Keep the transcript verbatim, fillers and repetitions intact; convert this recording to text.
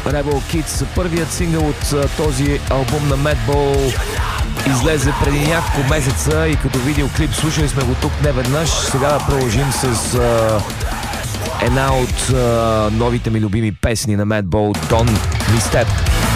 Rebel Kids. Първият сингъл от този албум на Madball излезе преди няколко месеца и като видеоклип слушали сме го тук неведнъж. Сега да продължим с а, една от а, новите ми любими песни на Madball, Don't Misstep.